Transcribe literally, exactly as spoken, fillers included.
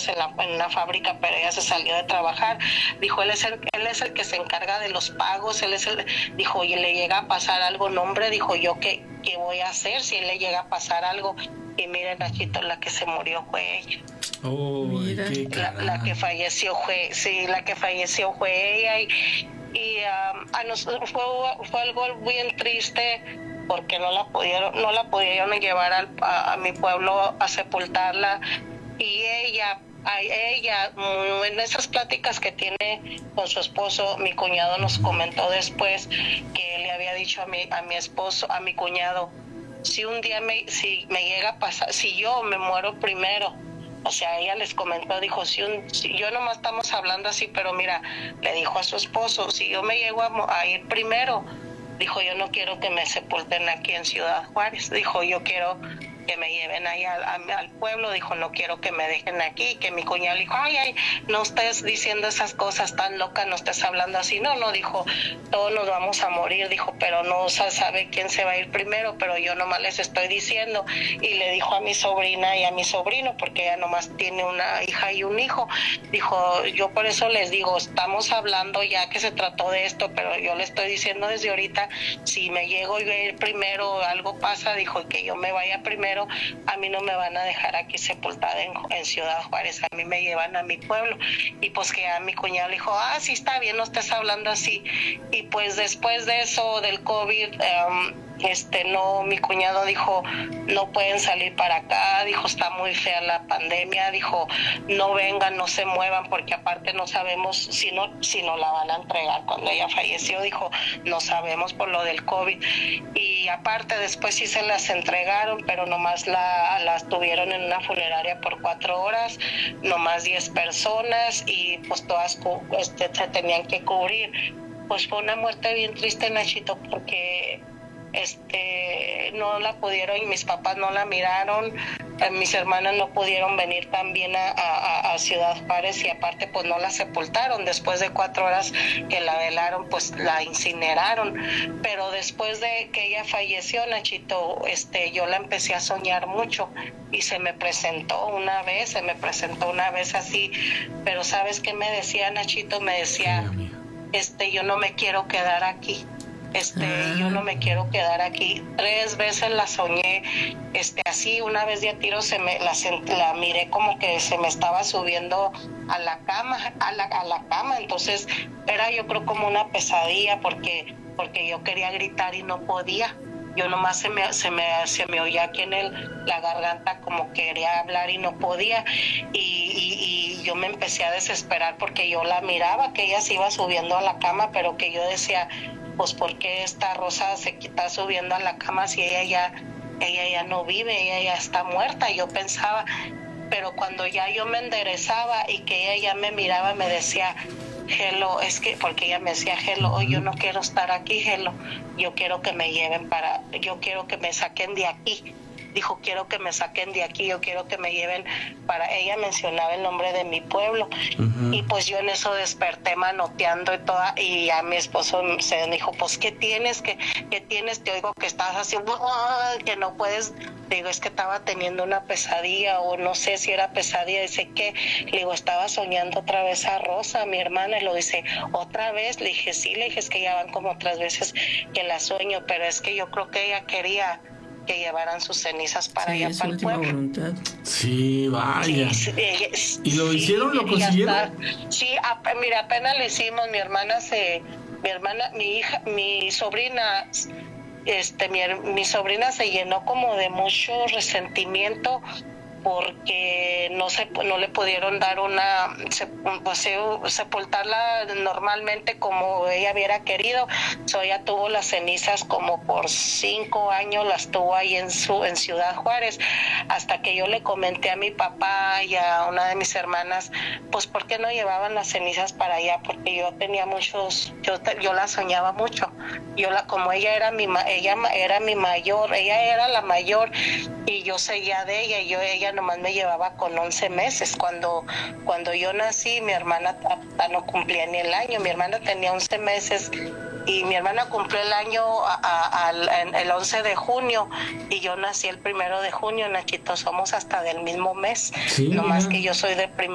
trabajamos en, la, en una fábrica, pero ella se salió de trabajar. Dijo, él es el, él es el que se encarga de los pagos, él es el, dijo, y le llega a pasar algo, no hombre, dijo, yo qué, qué voy a hacer si él le llega a pasar algo. Y miren, Nachito, la que se murió fue ella. Oh, Mira. La, la que falleció fue, sí, la que falleció fue ella. Y, y um, a nosotros fue, fue algo bien triste, porque no la pudieron, no la pudieron llevar al, a, a mi pueblo a sepultarla. Y ella, a ella, en esas pláticas que tiene con su esposo, mi cuñado nos comentó después que él le había dicho a mi, a mi esposo, a mi cuñado, si un día me, si me llega a pasar, si yo me muero primero, o sea, ella les comentó, dijo, si, un, si yo nomás estamos hablando así, pero mira, le dijo a su esposo, si yo me llego a, a ir primero, dijo, yo no quiero que me sepulten aquí en Ciudad Juárez, dijo, yo quiero que me lleven allá al, al pueblo, dijo, no quiero que me dejen aquí, que mi cuñado dijo, ay, ay, no estés diciendo esas cosas tan locas, no estés hablando así, no, no, dijo, todos nos vamos a morir, dijo, pero no se sabe quién se va a ir primero, pero yo nomás les estoy diciendo, y le dijo a mi sobrina y a mi sobrino, porque ella nomás tiene una hija y un hijo, dijo, yo por eso les digo, estamos hablando ya que se trató de esto, pero yo le estoy diciendo desde ahorita, si me llego a ir primero, algo pasa, dijo, que yo me vaya primero, a mí no me van a dejar aquí sepultada en, en Ciudad Juárez, a mí me llevan a mi pueblo. Y pues que a mi cuñado le dijo, ah, sí está bien, no estés hablando así. Y pues después de eso del COVID, um, este no, mi cuñado dijo, no pueden salir para acá, dijo, está muy fea la pandemia, dijo, no vengan, no se muevan, porque aparte no sabemos si no, si no la van a entregar cuando ella falleció, dijo, no sabemos por lo del COVID. Y aparte después sí se las entregaron, pero nomás la, las tuvieron en una funeraria por cuatro horas, nomás diez personas, y pues todas este, se tenían que cubrir. Pues fue una muerte bien triste, Nachito, porque este no la pudieron, y mis papás no la miraron, eh, mis hermanas no pudieron venir también a, a, a Ciudad Juárez, y aparte pues no la sepultaron, después de cuatro horas que la velaron pues la incineraron. Pero después de que ella falleció, Nachito, este yo la empecé a soñar mucho, y se me presentó una vez, se me presentó una vez así, pero ¿sabes qué me decía, Nachito? Me decía, este yo no me quiero quedar aquí. Este, ah. yo no me quiero quedar aquí. Tres veces la soñé, este, así, una vez de a tiro se me, la, la miré como que se me estaba subiendo a la cama, a la, a la cama, entonces era yo creo como una pesadilla, porque, porque yo quería gritar y no podía. Yo nomás se me, se me, se me oía aquí en el, la garganta como quería hablar y no podía, y, y, y yo me empecé a desesperar porque yo la miraba, que ella se iba subiendo a la cama, pero que yo decía, pues ¿por qué esta Rosa se está subiendo a la cama si ella ya, ella ya no vive, ella ya está muerta? Yo pensaba, pero cuando ya yo me enderezaba y que ella ya me miraba, me decía, Hello, es que, porque ella me decía, Hello, oh, yo no quiero estar aquí, Hello, yo quiero que me lleven para, yo quiero que me saquen de aquí. Dijo, quiero que me saquen de aquí, yo quiero que me lleven para... Ella mencionaba el nombre de mi pueblo. Uh-huh. Y pues yo en eso desperté manoteando y toda, y a mi esposo se dijo, pues, ¿qué tienes? ¿Qué, qué tienes? Te oigo que estás así, que no puedes... Digo, es que estaba teniendo una pesadilla, o no sé si era pesadilla. Dice, ¿qué? Le digo, estaba soñando otra vez a Rosa, mi hermana, y lo dice, ¿otra vez? Le dije, sí, le dije, es que ya van como tres veces que la sueño, pero es que yo creo que ella quería que llevaran sus cenizas para sí, allá, para el pueblo. Voluntad. Sí, vaya. Sí, sí, ¿y lo sí, hicieron? ¿Lo consiguieron? Sí, a, mira, apenas lo hicimos. Mi hermana se, mi hermana, mi hija, mi sobrina, este, mi, mi sobrina se llenó como de mucho resentimiento, porque no se no le pudieron dar una se, pues, sepultarla normalmente como ella hubiera querido. So, ella tuvo las cenizas como por cinco años, las tuvo ahí en su en Ciudad Juárez, hasta que yo le comenté a mi papá y a una de mis hermanas, pues ¿por qué no llevaban las cenizas para allá? Porque yo tenía muchos, yo yo la soñaba mucho. Yo la como ella era mi ella era mi mayor, ella era la mayor, y yo seguía de ella, y yo ella nomás me llevaba con once meses. Cuando cuando yo nací, mi hermana no cumplía ni el año. Mi hermana tenía once meses, y mi hermana cumplió el año a, a, a, el once de junio, y yo nací el primero de junio, Nachito. Somos hasta del mismo mes, sí, nomás que yo soy de primer